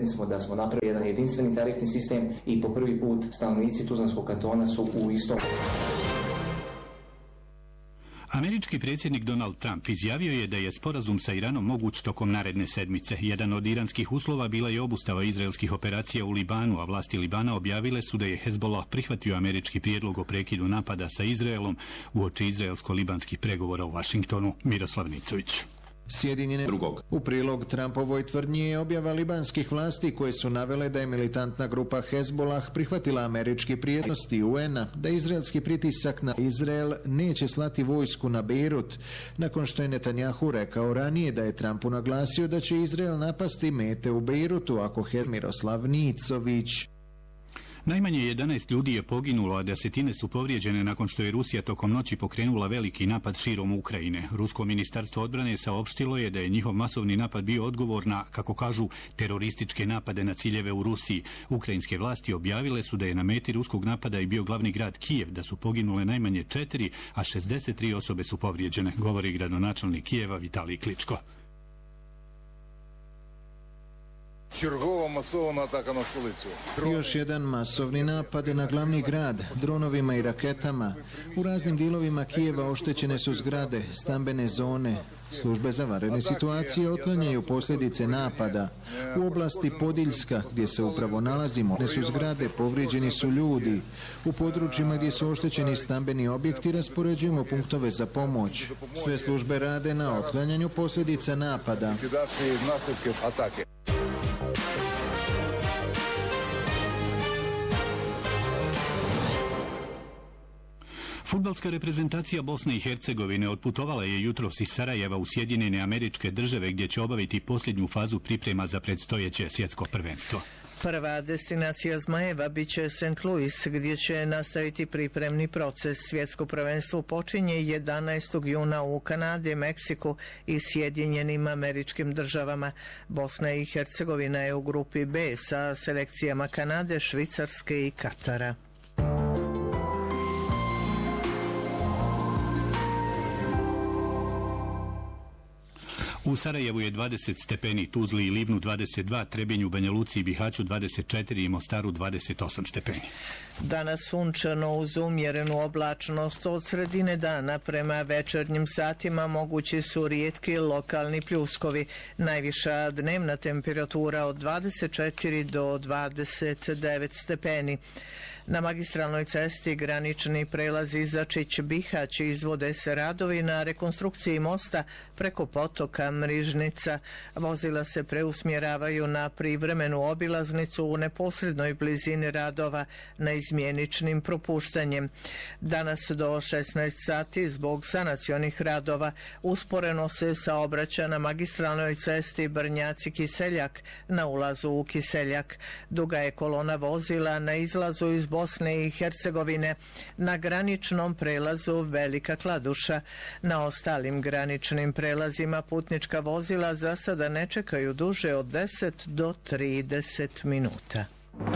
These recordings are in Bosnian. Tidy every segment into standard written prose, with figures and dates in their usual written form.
Sretni smo da smo napravili jedan jedinstveni tarifni sistem i po prvi put stanovnici Tuzlanskog kantona su u istom. Američki predsjednik Donald Trump izjavio je da je sporazum sa Iranom moguć tokom naredne sedmice. Jedan od iranskih uslova bila je obustava izraelskih operacija u Libanu, a vlasti Libana objavile su da je Hezbollah prihvatio američki prijedlog o prekidu napada sa Izraelom uoči izraelsko-libanskih pregovora u Vašingtonu. Miroslav Nicović. Sjedinjene drugog. U prilog Trumpovoj tvrdnji je objava libanskih vlasti koje su navele da je militantna grupa Hezbollah prihvatila američki prijednosti UN-a da izraelski pritisak na Izrael neće slati vojsku na Bejrut, nakon što je Netanjahu rekao ranije da je Trumpu naglasio da će Izrael napasti mete u Bejrutu ako Miroslav Nicović. Najmanje 11 ljudi je poginulo, a desetine su povrijeđene nakon što je Rusija tokom noći pokrenula veliki napad širom Ukrajine. Rusko ministarstvo odbrane saopštilo je da je njihov masovni napad bio odgovor na, kako kažu, terorističke napade na ciljeve u Rusiji. Ukrajinske vlasti objavile su da je na meti ruskog napada i bio glavni grad Kijev, da su poginule najmanje 4, a 63 osobe su povrijeđene, govori gradonačelnik Kijeva Vitalij Kličko. Još jedan masovni napad na glavni grad, dronovima i raketama. U raznim dijelovima Kijeva oštećene su zgrade, stambene zone. Službe za vanredne situacije otklanjaju posljedice napada. U oblasti Podiljska, gdje se upravo nalazimo, ne su zgrade, povrijeđeni su ljudi. U područjima gdje su oštećeni stambeni objekti raspoređujemo punktove za pomoć. Sve službe rade na otklanjanju posljedica napada. Fudbalska reprezentacija Bosne i Hercegovine otputovala je jutros iz Sarajeva u Sjedinjene Američke Države gdje će obaviti posljednju fazu priprema za predstojeće svjetsko prvenstvo. Prva destinacija Zmajeva biće St. Louis, gdje će nastaviti pripremni proces. Svjetsko prvenstvo počinje 11. juna u Kanadi, Meksiku i Sjedinjenim Američkim Državama. Bosna i Hercegovina je u grupi B sa selekcijama Kanade, Švicarske i Katara. U Sarajevu je 20 stepeni, Tuzli i Livnu 22, Trebinju, Banja Luci i Bihaću 24 i Mostaru 28 stepeni. Danas sunčano uz umjerenu oblačnost. Od sredine dana prema večernjim satima mogući su rijetki lokalni pljuskovi. Najviša dnevna temperatura od 24 do 29 stepeni. Na magistralnoj cesti granični prelaz Izačić-Bihać izvode se radovi na rekonstrukciji mosta preko potoka Mrižnica. Vozila se preusmjeravaju na privremenu obilaznicu u neposrednoj blizini radova na izmjeničnim propuštanjem. Danas do 16 sati zbog sanacionih radova usporeno se saobraća na magistralnoj cesti Brnjaci-Kiseljak na ulazu u Kiseljak. Duga je kolona vozila na izlazu iz Bosne i Hercegovine na graničnom prelazu Velika Kladuša. Na ostalim graničnim prelazima putnička vozila za sada ne čekaju duže od 10 do 30 minuta.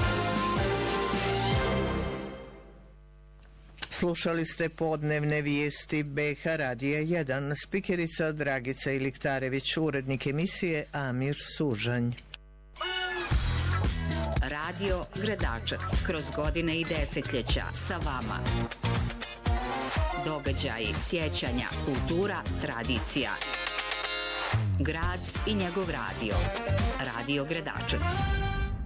Slušali ste podnevne vijesti BH Radija 1, spikerica Dragica Iliktarević, urednik emisije Amir Sužanj. Radio Gradačac, kroz godine i desetljeća sa vama. Događaji, sjećanja, kultura, tradicija. Grad i njegov radio. Radio Gradačac.